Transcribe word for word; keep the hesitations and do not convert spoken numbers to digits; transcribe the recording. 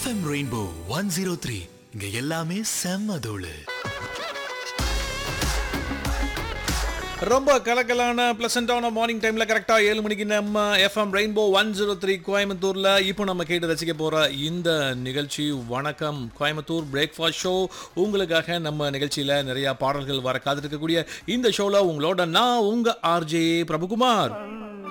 FM rainbow one zero three இங்க எல்லாமே செம்ம தோளு. ரொம்ப கலக்கலான பிளசண்டான மார்னிங் டைம்ல கரெக்டா ஏழு மணிக்கு நம்ம FM rainbow one zero three கோயம்புத்தூர்ல இப்போ நம்ம கேட்டு ரசிக்க போற இந்த நிகழ்ச்சி வணக்கம் கோயம்புத்தூர் பிரேக்ஃபாஸ்ட் ஷோ. உங்களுக்காக நம்ம நிகழ்ச்சியில நிறைய பாடல்கள் வர காத்திருக்கக்கூடிய இந்த ஷோல உங்களோட நான் உங்க ஆர்ஜே பிரபுகுமார்.